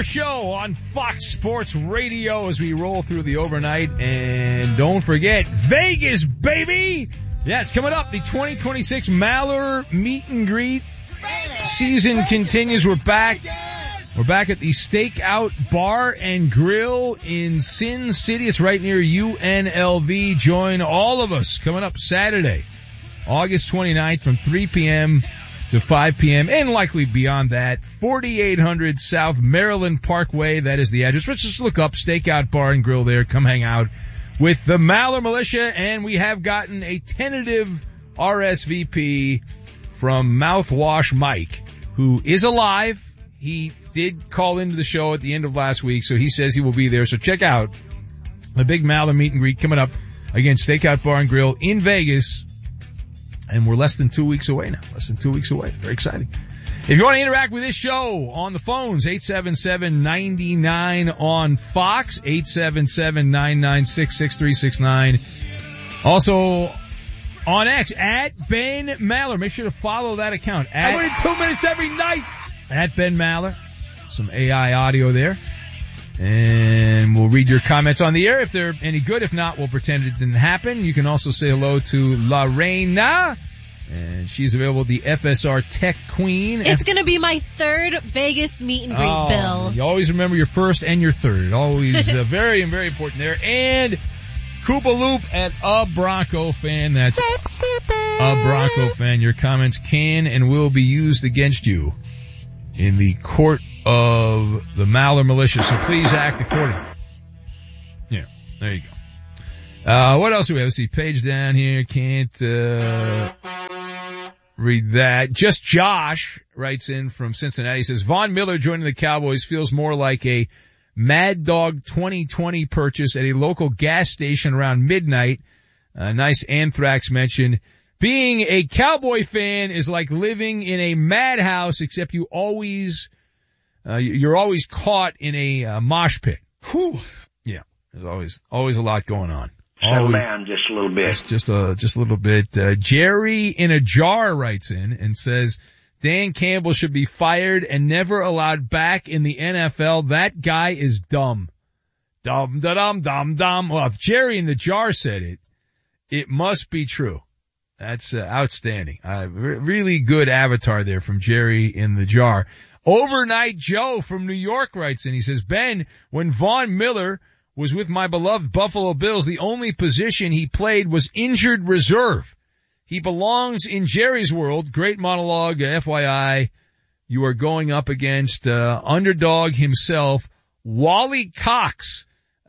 Show on Fox Sports Radio as we roll through the overnight. And don't forget, Vegas, baby! Yeah, it's coming up. The 2026 Maller Meet and Greet season continues. We're back. We're back at the Stakeout Bar and Grill in Sin City. It's right near UNLV. Join all of us coming up Saturday, August 29th from 3 p.m. to 5 p.m. and likely beyond that. 4800 South Maryland Parkway. That is the address. Let's just look up Stakeout Bar and Grill there. Come hang out with the Maller Militia. And we have gotten a tentative RSVP from Mouthwash Mike, who is alive. He did call into the show at the end of last week, so he says he will be there. So check out the big Maller Meet and Greet coming up. Again, Stakeout Bar and Grill in Vegas. And we're less than 2 weeks away now. Less than 2 weeks away. Very exciting. If you want to interact with this show on the phones, 877-99 on Fox, 877-996-6369. Also on X, at Ben Maller. Make sure to follow that account. I win 2 minutes every night. At Ben Maller. Some AI audio there. And we'll read your comments on the air if they're any good. If not, we'll pretend it didn't happen. You can also say hello to Lorena. And she's available, the FSR Tech Queen. It's going to be my third Vegas meet and greet, Bill. You always remember your first and your third. Always very, very important there. And Koopa Loop at A Bronco Fan. That's A Bronco Fan. Your comments can and will be used against you in the court of the Maller Militia, so please act accordingly. Yeah, there you go. What else do we have? Let's see, page down here, can't read that. Just Josh writes in from Cincinnati, says, Von Miller joining the Cowboys feels more like a Mad Dog 2020 purchase at a local gas station around midnight. Nice Anthrax mention. Being a Cowboy fan is like living in a madhouse, except you're always caught in a mosh pit. Whew. Yeah, there's always a lot going on. Settle down just a little bit. Just a little bit. Jerry in a jar writes in and says, Dan Campbell should be fired and never allowed back in the NFL. That guy is dumb. Dumb. Well, if Jerry in the jar said it, it must be true. That's outstanding. Really good avatar there from Jerry in the jar. Overnight Joe from New York writes in. He says, Ben, when Von Miller was with my beloved Buffalo Bills, the only position he played was injured reserve. He belongs in Jerry's world. Great monologue. FYI, you are going up against underdog himself, Wally Cox.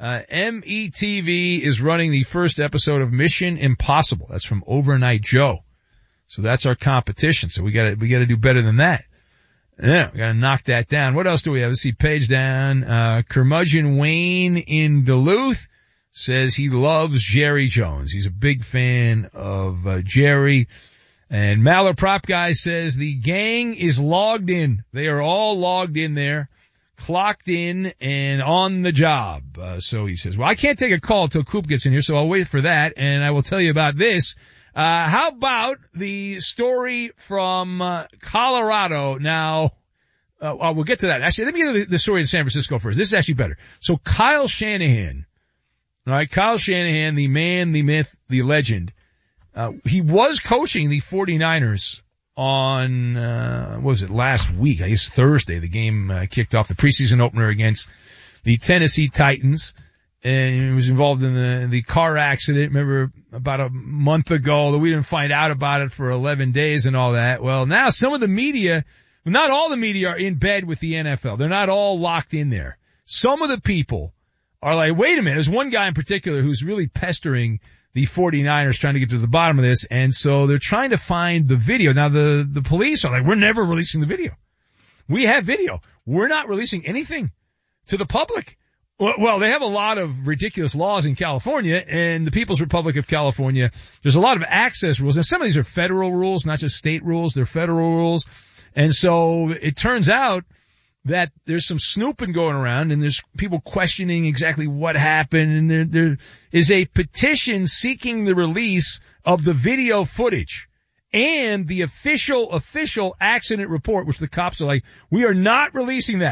METV is running the first episode of Mission Impossible. That's from Overnight Joe. So that's our competition. So we gotta do better than that. Yeah, we gotta knock that down. What else do we have? Let's see, page down. Curmudgeon Wayne in Duluth says he loves Jerry Jones. He's a big fan of Jerry. And Maller Prop Guy says the gang is logged in. They are all logged in there. Clocked in and on the job. So he says, well, I can't take a call until Coop gets in here, so I'll wait for that, and I will tell you about this. How about the story from Colorado? Now, we'll get to that. Actually, let me get to the story in San Francisco first. This is actually better. So Kyle Shanahan, all right, Kyle Shanahan, the man, the myth, the legend, he was coaching the 49ers on, what was it, last week? I guess Thursday. The game kicked off, the preseason opener against the Tennessee Titans. And he was involved in the car accident. Remember about a month ago that we didn't find out about it for 11 days and all that. Well, now some of the media, not all the media are in bed with the NFL. They're not all locked in there. Some of the people are like, wait a minute. There's one guy in particular who's really pestering the 49ers, trying to get to the bottom of this. And so they're trying to find the video. Now the police are like, we're never releasing the video. We have video. We're not releasing anything to the public. Well, they have a lot of ridiculous laws in California, and the People's Republic of California, there's a lot of access rules. And some of these are federal rules, not just state rules. They're federal rules. And so it turns out that there's some snooping going around, and there's people questioning exactly what happened, and there is a petition seeking the release of the video footage and the official accident report, which the cops are like, we are not releasing that.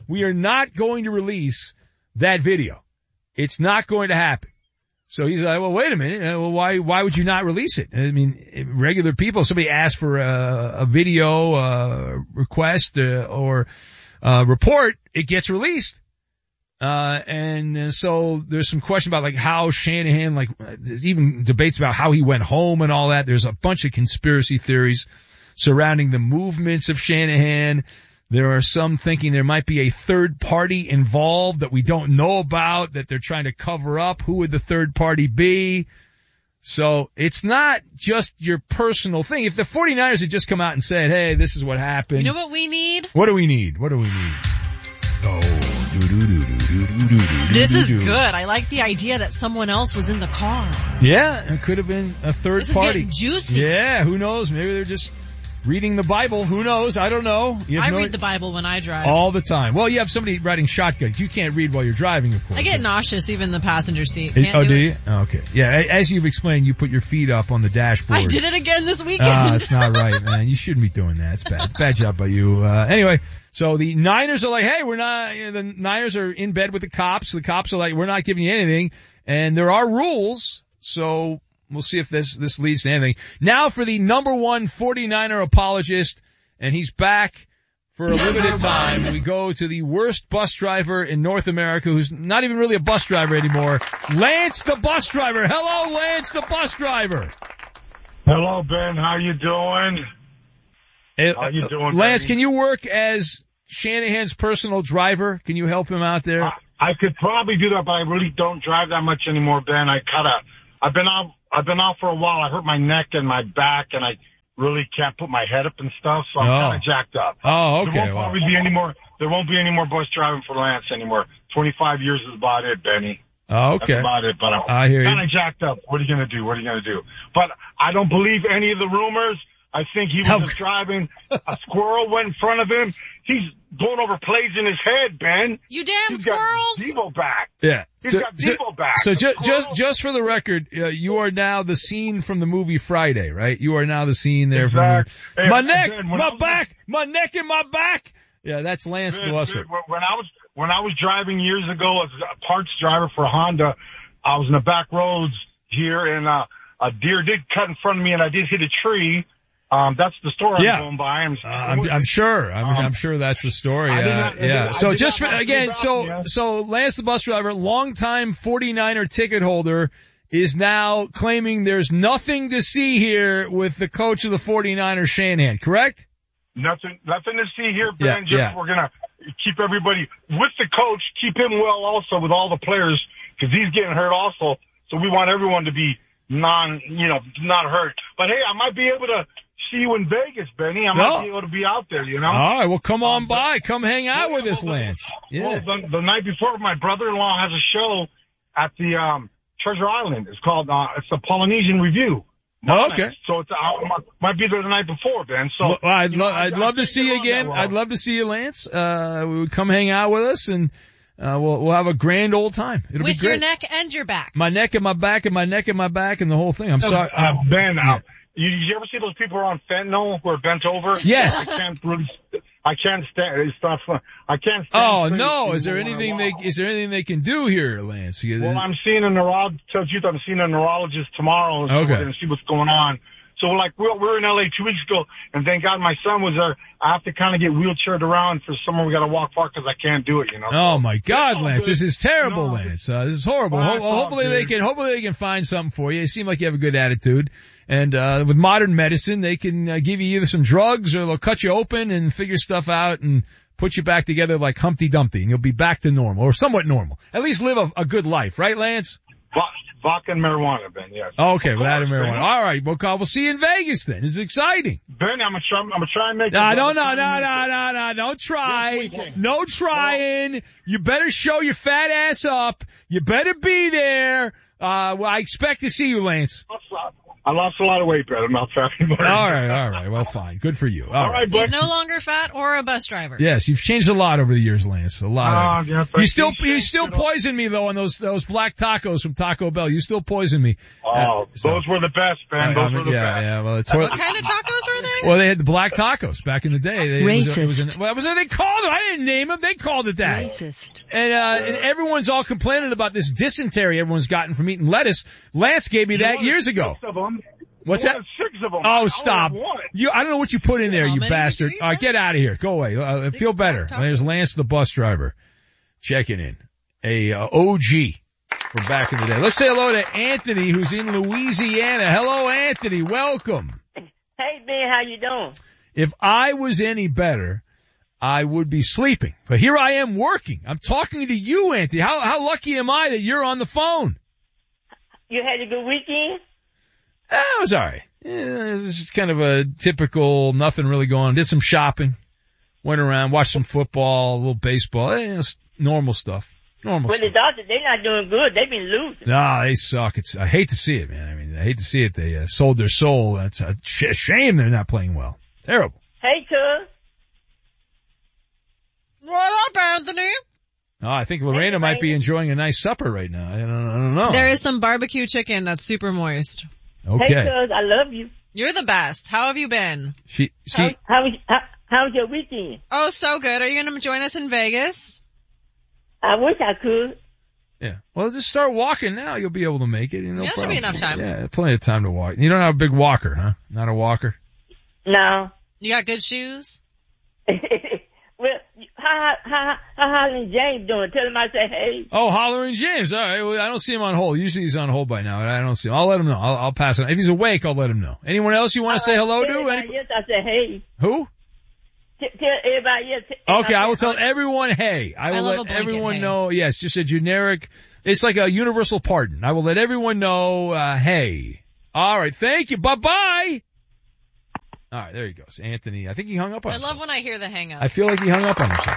we are not going to release that video. It's not going to happen. So he's like, well, wait a minute. Well, why would you not release it? I mean, regular people, somebody asks for a video, request, or report, it gets released. And so there's some question about like how Shanahan, like there's even debates about how he went home and all that. There's a bunch of conspiracy theories surrounding the movements of Shanahan. There are some thinking there might be a third party involved that we don't know about, that they're trying to cover up. Who would the third party be? So it's not just your personal thing. If the 49ers had just come out and said, hey, this is what happened. You know what we need? What do we need? What do we need? This is good. I like the idea that someone else was in the car. Yeah, it could have been a third party. This is getting juicy. Yeah, who knows? Maybe they're just reading the Bible. Who knows? I don't know. I read the Bible when I drive. All the time. Well, you have somebody riding shotgun. You can't read while you're driving, of course. I get nauseous even in the passenger seat. Can't do you? Oh, okay. Yeah, as you've explained, you put your feet up on the dashboard. I did it again this weekend. That's not right, man. You shouldn't be doing that. It's bad. Bad job by you. Anyway, so the Niners are like, hey, we're not, the Niners are in bed with the cops. The cops are like, we're not giving you anything. And there are rules, so we'll see if this leads to anything. Now for the number one 49er apologist, and he's back for a limited time. We go to the worst bus driver in North America, who's not even really a bus driver anymore, Lance the bus driver. Hello, Lance the bus driver. Hello, Ben. How you doing? How you doing, Lance, baby? can you work as Shanahan's personal driver? Can you help him out there? I could probably do that, but I really don't drive that much anymore, Ben. I've been out for a while. I hurt my neck and my back, and I really can't put my head up and stuff, so I'm kind of jacked up. Oh, okay. There won't be any more bus driving for Lance anymore. 25 years is about it, Benny. Oh, okay. That's about it, but I hear you. Kind of jacked up. What are you going to do? But I don't believe any of the rumors. I think he was just driving. A squirrel went in front of him. He's going over plays in his head, Ben. You damn squirrels. He's got Devo back. Yeah. He's got Devo back. So just for the record, you are now the scene from the movie Friday, right? You are now the scene there from my neck, my back, my neck and my back. Yeah, that's Lance the Buster. When I was driving years ago as a parts driver for Honda, I was in the back roads here, and a deer did cut in front of me, and I did hit a tree. That's the story I'm going by. I'm sure. I'm sure that's the story. So just for, again, so Lance the bus driver, longtime 49er ticket holder, is now claiming there's nothing to see here with the coach of the 49ers, Shanahan, correct? Nothing to see here, Ben. We're gonna keep everybody with the coach, keep him well also with all the players, because he's getting hurt also. So we want everyone to be not hurt. But hey, I might be able to see you in Vegas, Benny. I might be able to be out there, you know? All right, well, come on by. Come hang out with us, Lance. Yeah. Well, the night before, my brother-in-law has a show at the Treasure Island. It's called, it's the Polynesian Review. Okay. So it's might be there the night before, Ben. So well, I'd love to see you again. I'd love to see you, Lance. We would come hang out with us, and we'll have a grand old time. It'll be great. With your neck and your back. My neck and my back and my neck and my back and the whole thing. I'm sorry. Ben, you ever see those people who are on fentanyl who are bent over? Yes. I can't stand. It's not fun. I can't stand. Oh no! Is there anything they can do here, Lance? Well, I'm seeing a neurologist tomorrow. So we're going to see what's going on. So we're in LA 2 weeks ago, and thank God my son was there. I have to kind of get wheelchaired around for somewhere we got to walk far because I can't do it, you know. Oh my God, Lance, this is terrible, Lance. This is horrible. Hopefully they can find something for you. You seem like you have a good attitude. And with modern medicine, they can give you either some drugs or they'll cut you open and figure stuff out and put you back together like Humpty Dumpty, and you'll be back to normal, or somewhat normal. At least live a good life, right, Lance? Vodka and marijuana, Ben, yes. Okay, without a marijuana. All right, we'll see you in Vegas then. It's exciting. Ben, I'm gonna try and make it. No, don't try. No trying. You better show your fat ass up. You better be there. Well, I expect to see you, Lance. I lost a lot of weight, but I'm not fat anymore. All right. Well, fine. Good for you. All right. He's no longer fat or a bus driver. Yes, you've changed a lot over the years, Lance. A lot. Yeah, you still poison me though on those black tacos from Taco Bell. You still poison me. Those were the best, man. Those were the best. Yeah. Well, what kind of tacos were they? Well, they had the black tacos back in the day. Racist. What was it they called them? I didn't name them. They called it that. Racist. And everyone's all complaining about this dysentery everyone's gotten from eating lettuce. Lance gave me that years ago. 6 of them. What's that? 6 of them. Oh, stop. I don't know what you put in there, you bastard. All right, get out of here. Go away. Feel better. There's Lance, the bus driver, checking in. A OG from back in the day. Let's say hello to Anthony, who's in Louisiana. Hello, Anthony. Welcome. Hey, Ben, how you doing? If I was any better, I would be sleeping. But here I am working. I'm talking to you, Anthony. How lucky am I that you're on the phone? You had a good weekend? It was alright. It was just kind of a typical, nothing really going on. Did some shopping. Went around, watched some football, a little baseball. It's normal stuff. Well, the Dodgers, they're not doing good. They've been losing. No, they suck. I hate to see it, man. I mean, I hate to see it. They sold their soul. It's a shame they're not playing well. Terrible. Hey, cuz. What up, Anthony? Oh, I think Lorena might be enjoying a nice supper right now. I don't know. There is some barbecue chicken that's super moist. Okay. Hey, cuz, I love you. You're the best. How have you been? How was your weekend? Oh, so good. Are you going to join us in Vegas? I wish I could. Yeah. Well, just start walking now. You'll be able to make it. Yeah, should be enough time. Yeah, plenty of time to walk. You don't have a big walker, huh? Not a walker? No. You got good shoes? Well, how Hollering James doing? Tell him I say hey. Oh, Hollering James. All right. Well, I don't see him on hold. Usually he's on hold by now. I don't see him. I'll let him know. I'll pass it on. If he's awake, I'll let him know. Anyone else you want to say hello to? Yes, I say hey. Who? Tell everybody else. Okay, I will tell everyone hey. I will let everyone know. Yes, just a generic. It's like a universal pardon. I will let everyone know, hey. All right. Thank you. Bye-bye. All right, there he goes. Anthony, I think he hung up on himself. I love when I hear the hang up. I feel like he hung up on himself.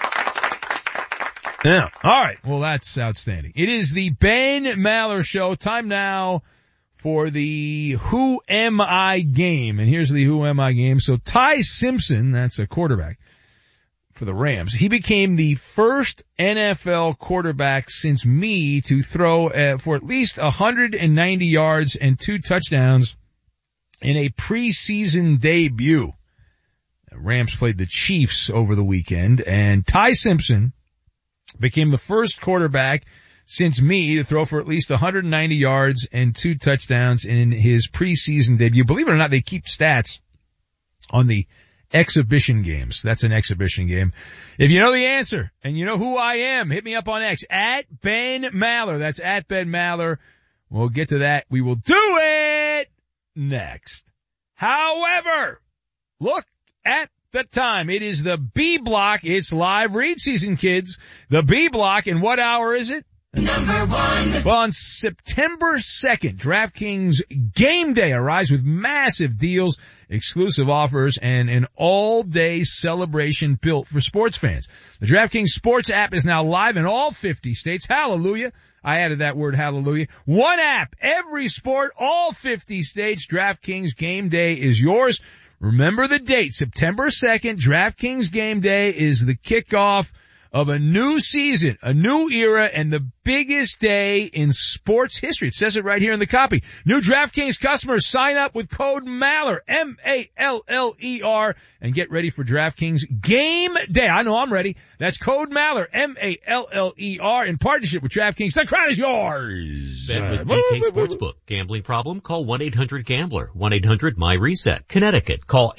Yeah. All right. Well, that's outstanding. It is the Ben Maller Show. Time now for the Who Am I game. And here's the Who Am I game. So Ty Simpson, that's a quarterback for the Rams. He became the first NFL quarterback since me to throw for at least 190 yards and 2 touchdowns in a preseason debut. The Rams played the Chiefs over the weekend, and Ty Simpson became the first quarterback since me to throw for at least 190 yards and 2 touchdowns in his preseason debut. Believe it or not, they keep stats on the exhibition games. That's an exhibition game. If you know the answer and you know who I am, hit me up on X at Ben Maller. That's at Ben Maller. We'll get to that. We will do it next. However, look at the time. It is the B block. It's live read season, kids. The B block. And what hour is it? Number 1. Well, on September 2nd, DraftKings Game Day arrives with massive deals, exclusive offers, and an all-day celebration built for sports fans. The DraftKings Sports app is now live in all 50 states. Hallelujah. I added that word, hallelujah. One app, every sport, all 50 states. DraftKings Game Day is yours. Remember the date, September 2nd, DraftKings Game Day is the kickoff of a new season, a new era, and the biggest day in sports history. It says it right here in the copy. New DraftKings customers sign up with code Maller, M-A-L-L-E-R, and get ready for DraftKings Game Day. I know I'm ready. That's code Maller, M-A-L-L-E-R, in partnership with DraftKings. The crowd is yours. Bet with DK Sportsbook. Gambling problem? Call 1-800-GAMBLER. 1-800-MY-RESET. Connecticut. Call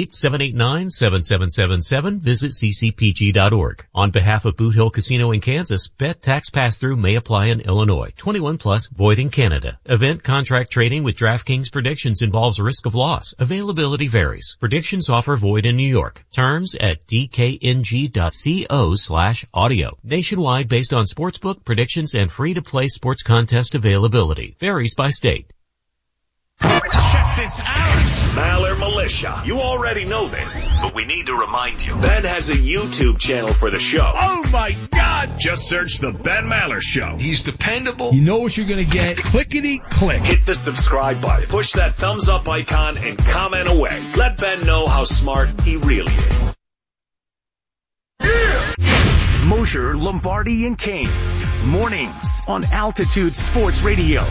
888-789-7777. Visit ccpg.org. On behalf of Boot Hill Casino in Kansas, bet tax pass-through may apply in Illinois. 21 plus, void in Canada. Event contract trading with DraftKings Predictions involves risk of loss. Availability varies. Predictions offer void in New York. Terms at dkng.co/audio. Nationwide based on sportsbook, predictions, and free-to-play sports contest availability. Varies by state. Check this this out. Maller Militia. You already know this, but we need to remind you. Ben has a YouTube channel for the show. Oh my God! Just search The Ben Maller Show. He's dependable. You know what you're going to get. Clickety-click. Hit the subscribe button. Push that thumbs up icon and comment away. Let Ben know how smart he really is. Yeah! Mosher, Lombardi, and Kane. Mornings on Altitude Sports Radio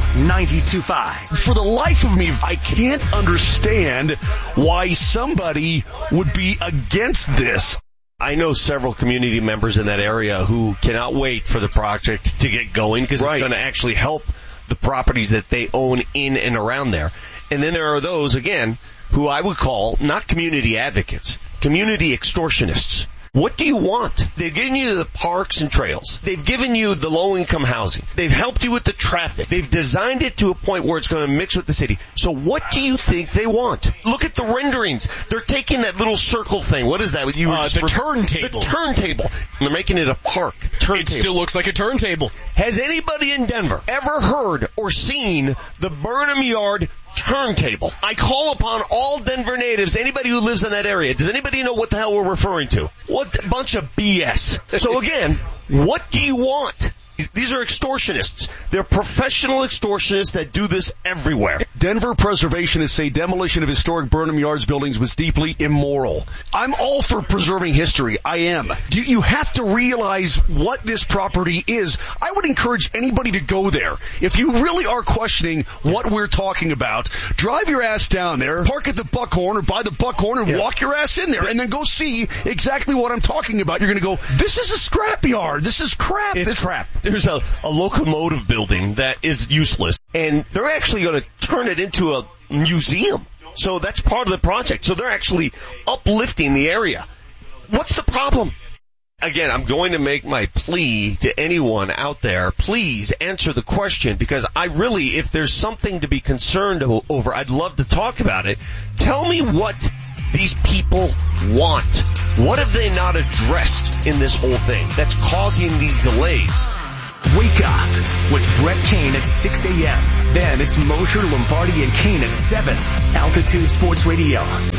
92.5. For the life of me, I can't understand why somebody would be against this. I know several community members in that area who cannot wait for the project to get going because it's going to actually help the properties that they own in and around there. And then there are those, again, who I would call not community advocates, community extortionists. What do you want? They've given you the parks and trails. They've given you the low-income housing. They've helped you with the traffic. They've designed it to a point where it's going to mix with the city. So what do you think they want? Look at the renderings. They're taking that little circle thing. What is that? The turntable. The turntable. And they're making it a park. Turntable. It still looks like a turntable. Has anybody in Denver ever heard or seen the Burnham Yard turntable? I call upon all Denver natives, anybody who lives in that area. Does anybody know what the hell we're referring to? What bunch of BS. So again, what do you want? These are extortionists. They're professional extortionists that do this everywhere. Denver preservationists say demolition of historic Burnham Yards buildings was deeply immoral. I'm all for preserving history. I am. You have to realize what this property is. I would encourage anybody to go there. If you really are questioning what we're talking about, drive your ass down there, park at the Buckhorn or by the Buckhorn and walk your ass in there and then go see exactly what I'm talking about. You're going to go, this is a scrapyard. This is crap. It's crap. There's a locomotive building that is useless, and they're actually going to turn it into a museum. So that's part of the project. So they're actually uplifting the area. What's the problem? Again, I'm going to make my plea to anyone out there. Please answer the question, because I really, if there's something to be concerned over, I'd love to talk about it. Tell me what these people want. What have they not addressed in this whole thing that's causing these delays? Wake up with Brett Kane at 6 a.m. Then it's Mosher, Lombardi, and Kane at 7. Altitude Sports Radio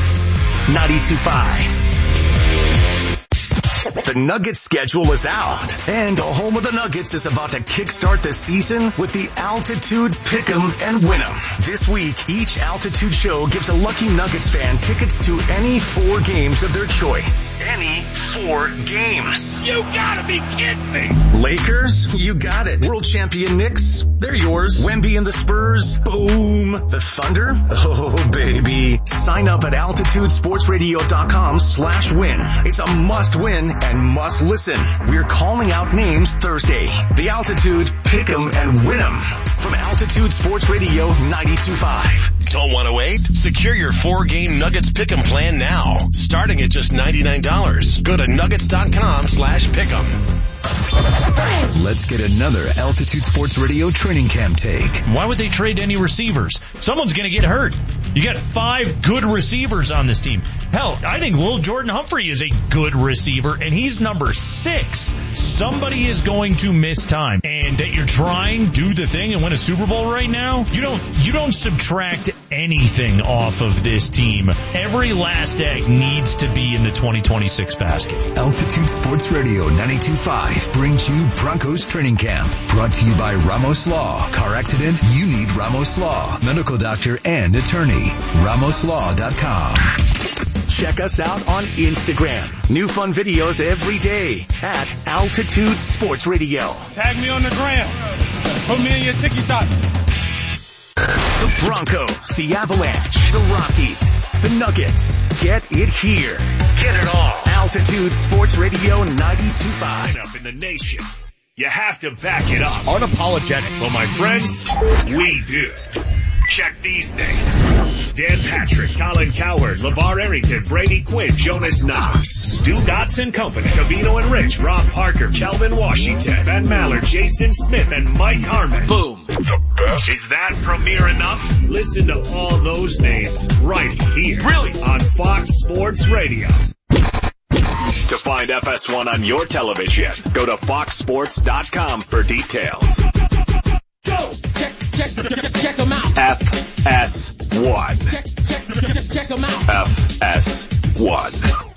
92.5. The Nuggets schedule is out, and the home of the Nuggets is about to kickstart the season with the Altitude Pick'em and Win'em. This week, each Altitude show gives a lucky Nuggets fan tickets to any 4 games of their choice. Any 4 games. You gotta be kidding me! Lakers? You got it. World champion Knicks? They're yours. Wemby and the Spurs? Boom. The Thunder? Oh, baby. Sign up at altitudesportsradio.com/win. It's a must win and must listen. We're calling out names Thursday. The Altitude Pick'em and Win'em from Altitude Sports Radio 92.5. Don't want to wait? Secure your 4-game Nuggets Pick'em plan now. Starting at just $99. Go to nuggets.com/pick'em. Let's get another Altitude Sports Radio training camp take. Why would they trade any receivers? Someone's going to get hurt. You got 5 good receivers on this team. Hell, I think Lil Jordan Humphrey is a good receiver, and he's number 6. Somebody is going to miss time. And that you're trying, do the thing, and win a Super Bowl right now, you don't subtract anything off of this team. Every last egg needs to be in the 2026 basket. Altitude Sports Radio 92.5 brings you Broncos Training Camp. Brought to you by Ramos Law. Car accident? You need Ramos Law. Medical doctor and attorney. RamosLaw.com. Check us out on Instagram. New fun videos every day at Altitude Sports Radio. Tag me on the gram. Put me in your TikTok. The Broncos, the Avalanche, the Rockies, the Nuggets. Get it here. Get it all. Altitude Sports Radio 92.5. Up in the nation. You have to back it up. Unapologetic. Well, my friends, we do. Check these names. Dan Patrick, Colin Cowherd, LeVar Arrington, Brady Quinn, Jonas Knox, Stu Dotson Company, Cavino and Rich, Rob Parker, Kelvin Washington, Ben Maller, Jason Smith, and Mike Harmon. Boom. The best. Is that premiere enough? Listen to all those names right here. Really? On Fox Sports Radio. To find FS1 on your television, go to foxsports.com for details. Go! Check them out. FS1. Check them out. FS1.